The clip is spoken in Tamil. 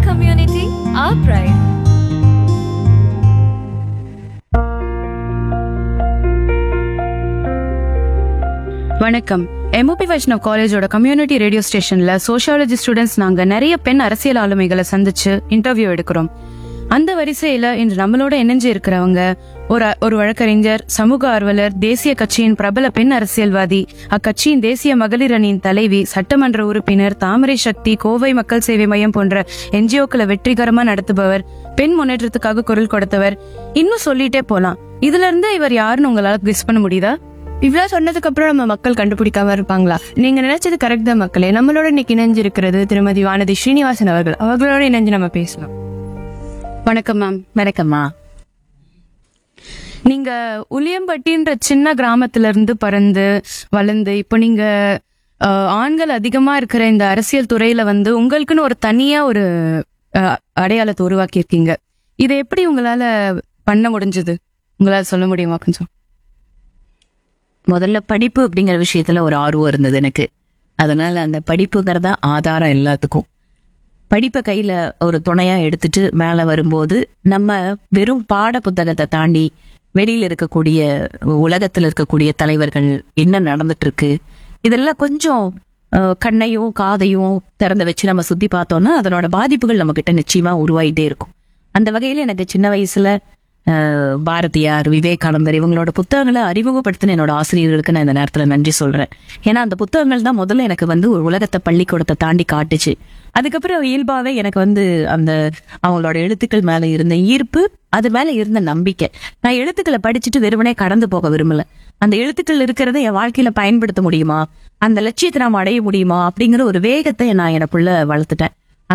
community, our pride. வணக்கம். எம்ஓபி வைஷ்ணவ் காலேஜோட கம்யூனிட்டி ரேடியோ ஸ்டேஷன்ல சோஷியாலஜி ஸ்டூடெண்ட்ஸ் நாங்க நிறைய பெண் அரசியல் ஆளுமைகளை சந்திச்சு இன்டர்வியூ எடுக்கிறோம். அந்த வரிசையில இன்று நம்மளோட இணைஞ்சு இருக்கிறவங்க ஒரு வழக்கறிஞர், சமூக ஆர்வலர், தேசிய கட்சியின் பிரபல பெண் அரசியல்வாதி, அக்கட்சியின் தேசிய மகளிர் அணியின் தலைவி, சட்டமன்ற உறுப்பினர், தாமரை சக்தி, கோவை மக்கள் சேவை மையம் போன்ற என்ஜிஓக்களை வெற்றிகரமா நடத்துபவர், பெண் முன்னேற்றத்துக்காக குரல் கொடுத்தவர், இன்னும் சொல்லிட்டே போலாம். இதுல இருந்து இவர் யாருன்னு உங்களால கெஸ் பண்ண முடியுதா? இவ்வளவு சொன்னதுக்கு அப்புறம் நம்ம மக்கள் கண்டுபிடிக்காம இருப்பாங்களா? நீங்க நினைச்சது கரெக்ட் தான் மக்களே. நம்மளோட இன்னைக்கு இணைஞ்சு இருக்கிறது திருமதி வானதி ஸ்ரீனிவாசன் அவர்களோட இணைஞ்சு நம்ம பேசலாம். வணக்கம் மேம். வணக்கம்மா. நீங்க உளியம்பட்டின்ற சின்ன கிராமத்துல இருந்து பறந்து வளர்ந்து இப்போ நீங்க ஆண்கள் அதிகமா இருக்கிற இந்த அரசியல் துறையில உங்களுக்குன்னு ஒரு தனியா ஒரு அடையாளத்தை உருவாக்கி இருக்கீங்க. இதை எப்படி உங்களால பண்ண முடிஞ்சது? உங்களால சொல்ல முடியுமா கொஞ்சம்? முதல்ல படிப்பு அப்படிங்கிற விஷயத்துல ஒரு ஆர்வம் இருந்தது எனக்கு. அதனால அந்த படிப்புங்கிறதா ஆதாரம் எல்லாத்துக்கும். படிப்பை கையில ஒரு துணையா எடுத்துட்டு மேல வரும்போது நம்ம வெறும் பாட புத்தகத்தை தாண்டி வெளியில இருக்கக்கூடிய உலகத்துல இருக்கக்கூடிய தலைவர்கள் என்ன நடந்துட்டு இருக்கு இதெல்லாம் கொஞ்சம் கண்ணையும் காதையும் திறந்து வச்சு நம்ம சுத்தி பார்த்தோம்னா அதனோட பாதிப்புகள் நம்ம கிட்ட நிச்சயமா உருவாயிட்டே இருக்கும். அந்த வகையில எனக்கு சின்ன வயசுல பாரதியார், விவேகானந்தர் இவங்களோட புத்தகங்களை அறிமுகப்படுத்தின என்னோட ஆசிரியர்களுக்கு நான் இந்த நேரத்துல நன்றி சொல்றேன். ஏன்னா அந்த புத்தகங்கள் தான் முதல்ல எனக்கு ஒரு உலகத்தை பள்ளிக்கூடத்தை தாண்டி காட்டுச்சு. அதுக்கப்புறம் இயல்பாவே எனக்கு அந்த அவங்களோட எழுத்துக்கள் மேல இருந்த ஈர்ப்பு, அது மேல இருந்த நம்பிக்கை. நான் எழுத்துக்களை படிச்சுட்டு வெறுமனே கடந்து போக விரும்பல. அந்த எழுத்துக்கள் இருக்கிறத என் வாழ்க்கையில பயன்படுத்த முடியுமா, அந்த லட்சியத்தை நாம அடைய முடியுமா அப்படிங்கிற ஒரு வேகத்தை நான் எனக்குள்ள வளர்த்துட்டேன்.